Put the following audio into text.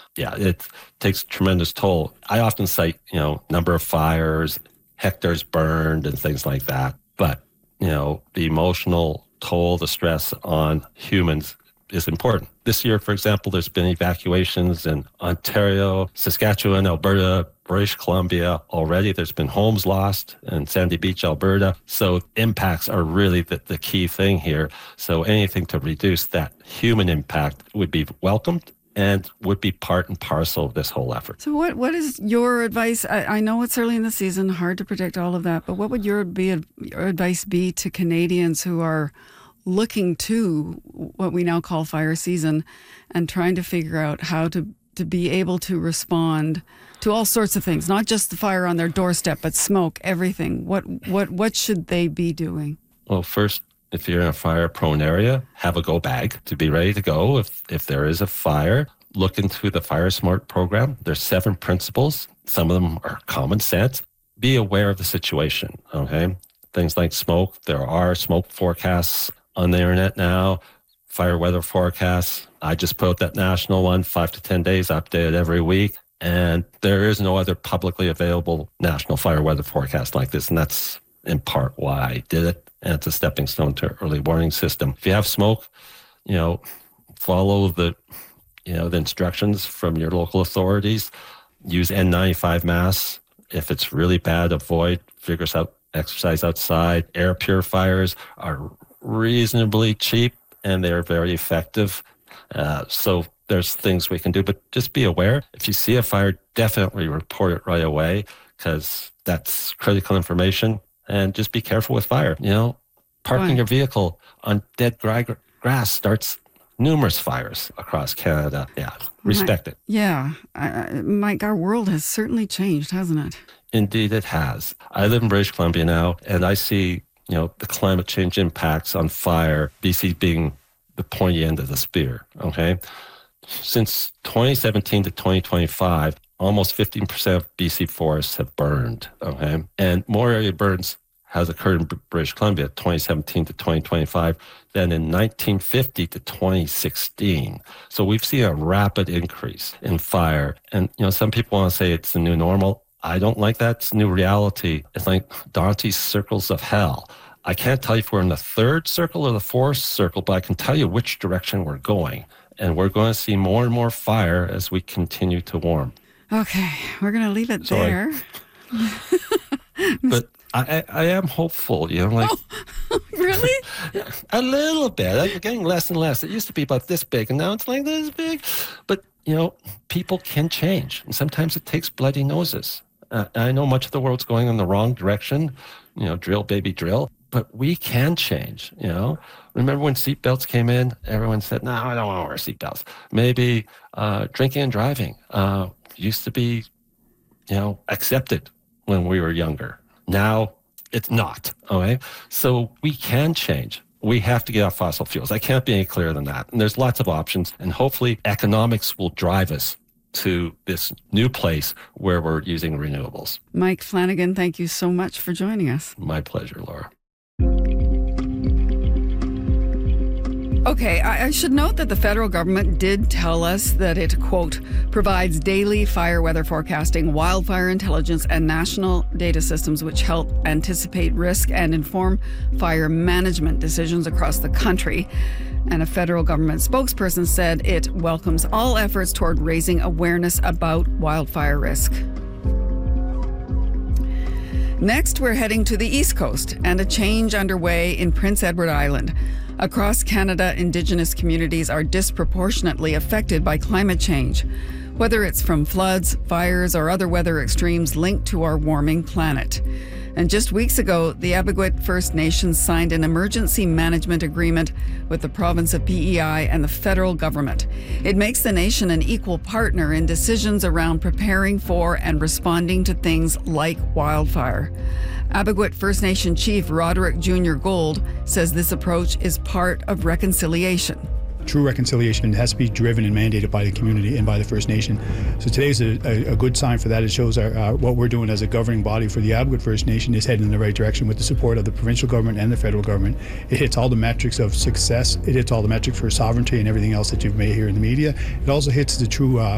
Yeah, it takes a tremendous toll. I often cite, number of fires, hectares burned, and things like that. But, the emotional toll, the stress on humans is important. This year, for example, there's been evacuations in Ontario, Saskatchewan, Alberta, British Columbia already. There's been homes lost in Sandy Beach, Alberta. So impacts are really the key thing here. So anything to reduce that human impact would be welcomed and would be part and parcel of this whole effort. So what is your advice? I know it's early in the season, hard to predict all of that, but what would your advice be to Canadians who are looking to what we now call fire season and trying to figure out how to be able to respond to all sorts of things, not just the fire on their doorstep, but smoke, everything? What should they be doing? Well, first, if you're in a fire-prone area, have a go bag to be ready to go if there is a fire. Look into the Fire Smart program. There's 7 principles. Some of them are common sense. Be aware of the situation, okay? Things like smoke. There are smoke forecasts on the internet now, fire weather forecasts. I just put out that national one, 5 to 10 days, updated every week. And there is no other publicly available national fire weather forecast like this. And that's in part why I did it. And it's a stepping stone to early warning system. If you have smoke, follow the instructions from your local authorities. Use N95 masks. If it's really bad, avoid vigorous exercise outside. Air purifiers are reasonably cheap and they're very effective. So there's things we can do, but just be aware. If you see a fire, definitely report it right away because that's critical information. And just be careful with fire. Parking your vehicle on dead grass starts numerous fires across Canada. Yeah, respect it. Yeah. Mike, our world has certainly changed, hasn't it? Indeed, it has. I live in British Columbia now, and I see, the climate change impacts on fire, BC being the pointy end of the spear, okay? Since 2017 to 2025, almost 15% of BC forests have burned, okay? And more area burns has occurred in British Columbia 2017 to 2025 than in 1950 to 2016. So we've seen a rapid increase in fire. And, some people want to say it's the new normal. I don't like that. It's a new reality. It's like Dante's circles of hell. I can't tell you if we're in the 3rd circle or the 4th circle, but I can tell you which direction we're going. And we're going to see more and more fire as we continue to warm. Okay, we're going to leave it there. But I am hopeful, Really? A little bit. I'm getting less and less. It used to be about this big, and now it's like this big. But, people can change. And sometimes it takes bloody noses. I know much of the world's going in the wrong direction, drill, baby, drill. But we can change, Remember when seatbelts came in? Everyone said, no, I don't want to wear seatbelts. Maybe drinking and driving used to be, accepted when we were younger. Now it's not, okay? So we can change. We have to get off fossil fuels. I can't be any clearer than that. And there's lots of options. And hopefully economics will drive us to this new place where we're using renewables. Mike Flanagan, thank you so much for joining us. My pleasure, Laura. Okay, I should note that the federal government did tell us that it, quote, provides daily fire weather forecasting, wildfire intelligence, and national data systems which help anticipate risk and inform fire management decisions across the country. And a federal government spokesperson said it welcomes all efforts toward raising awareness about wildfire risk. Next, we're heading to the East Coast and a change underway in Prince Edward Island. Across Canada, Indigenous communities are disproportionately affected by climate change, whether it's from floods, fires, or other weather extremes linked to our warming planet. And just weeks ago, the Abegweit First Nations signed an emergency management agreement with the province of PEI and the federal government. It makes the nation an equal partner in decisions around preparing for and responding to things like wildfire. Abegweit First Nation Chief Roderick Jr. Gold says this approach is part of reconciliation. True reconciliation has to be driven and mandated by the community and by the First Nation. So today's a good sign for that. It shows what we're doing as a governing body for the Abegweit First Nation is heading in the right direction with the support of the provincial government and the federal government. It hits all the metrics of success. It hits all the metrics for sovereignty and everything else that you may hear in the media. It also hits the true